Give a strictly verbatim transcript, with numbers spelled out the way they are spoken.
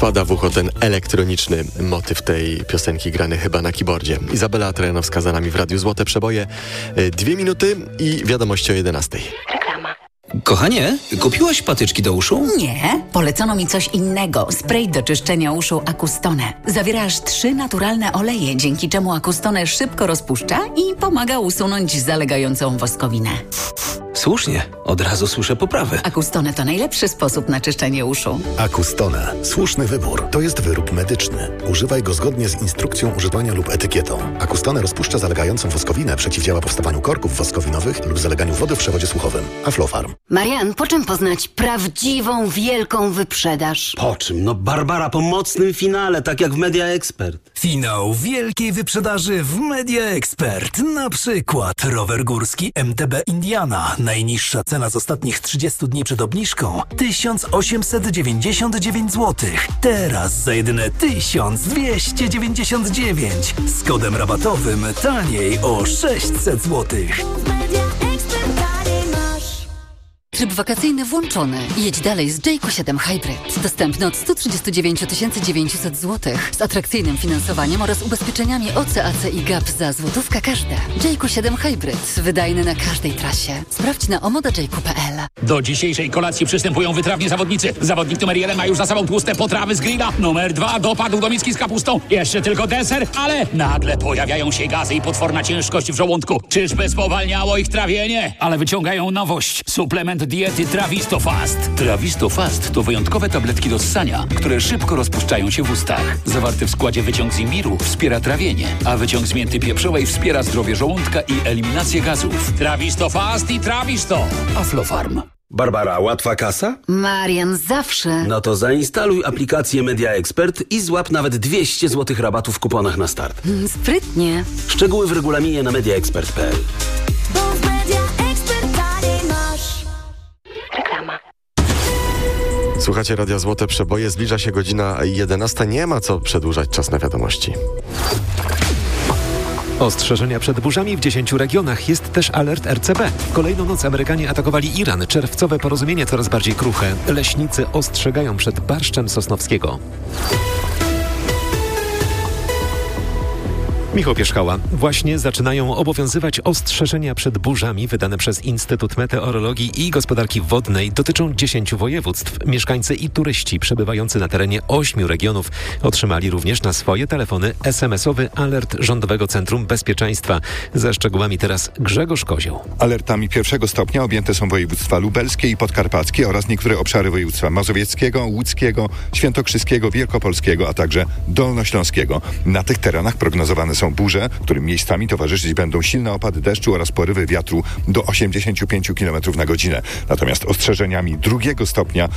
wpada w ucho ten elektroniczny motyw tej piosenki grany chyba na keyboardzie. Izabela Trojanowska za nami w Radiu Złote Przeboje. Dwie minuty i wiadomości o jedenastej. Reklama. Kochanie, kupiłaś patyczki do uszu? Nie, polecono mi coś innego. Spray do czyszczenia uszu Acustone. Zawiera aż trzy naturalne oleje, dzięki czemu Acustone szybko rozpuszcza i pomaga usunąć zalegającą woskowinę. Słusznie, od razu słyszę poprawę. Acustone to najlepszy sposób na czyszczenie uszu. Acustone. Słuszny wybór. To jest wyrób medyczny. Używaj go zgodnie z instrukcją używania lub etykietą. Acustone rozpuszcza zalegającą woskowinę, przeciwdziała powstawaniu korków woskowinowych lub zaleganiu wody w przewodzie słuchowym. Aflofarm. Marian, po czym poznać prawdziwą, wielką wyprzedaż? Po czym? No Barbara po mocnym finale, tak jak w Media Expert. Finał wielkiej wyprzedaży w Media Expert. Na przykład rower górski M T B Indiana. Najniższa cena z ostatnich trzydziestu dni przed obniżką tysiąc osiemset dziewięćdziesiąt dziewięć złotych. Teraz za jedyne tysiąc dwieście dziewięćdziesiąt dziewięć. Z kodem rabatowym taniej o sześćset złotych. Tryb wakacyjny włączony. Jedź dalej z Jayco siedem Hybrid. Dostępny od sto trzydzieści dziewięć tysięcy dziewięćset złotych. Z atrakcyjnym finansowaniem oraz ubezpieczeniami O C A C i G A P za złotówka każde. Jayco siedem Hybrid. Wydajny na każdej trasie. Sprawdź na omoda jayco kropka p l. Do dzisiejszej kolacji przystępują wytrawni zawodnicy. Zawodnik numer jeden ma już za sobą tłuste potrawy z grilla. Numer dwa dopadł do miski z kapustą. Jeszcze tylko deser, ale nagle pojawiają się gazy i potworna ciężkość w żołądku. Czyżby spowalniało ich trawienie? Ale wyciągają nowość. Suplement diety Trawisto Fast. Trawisto Fast to wyjątkowe tabletki do ssania, które szybko rozpuszczają się w ustach. Zawarty w składzie wyciąg z imbiru wspiera trawienie, a wyciąg z mięty pieprzowej wspiera zdrowie żołądka i eliminację gazów. Trawisto Fast i Trawisto. Aflofarm. Barbara, łatwa kasa? Marian, zawsze. No to zainstaluj aplikację Media Expert i złap nawet dwieście złotych rabatu w kuponach na start. Mm, sprytnie. Szczegóły w regulaminie na mediaexpert kropka p l. Reklama. Słuchacie Radia Złote Przeboje. Zbliża się godzina jedenasta. Nie ma co przedłużać czas na wiadomości. Ostrzeżenia przed burzami w dziesięciu regionach. Jest też alert R C B. Kolejną noc Amerykanie atakowali Iran. Czerwcowe porozumienie coraz bardziej kruche. Leśnicy ostrzegają przed barszczem sosnowskiego. Michał Pierzchała. Właśnie zaczynają obowiązywać ostrzeżenia przed burzami wydane przez Instytut Meteorologii i Gospodarki Wodnej. Dotyczą dziesięciu województw. Mieszkańcy i turyści przebywający na terenie ośmiu regionów otrzymali również na swoje telefony es em esowy alert Rządowego Centrum Bezpieczeństwa. Ze szczegółami teraz Grzegorz Kozioł. Alertami pierwszego stopnia objęte są województwa lubelskie i podkarpackie oraz niektóre obszary województwa mazowieckiego, łódzkiego, świętokrzyskiego, wielkopolskiego, a także dolnośląskiego. Na tych terenach prognozowane są burze, którym miejscami towarzyszyć będą silne opady deszczu oraz porywy wiatru do osiemdziesięciu pięciu kilometrów na godzinę. Natomiast ostrzeżeniami drugiego stopnia